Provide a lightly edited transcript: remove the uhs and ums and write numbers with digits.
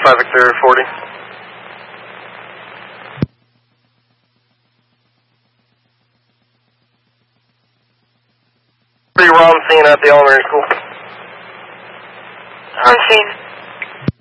5 Victor 40. Pretty raw on scene at the elementary school. On scene.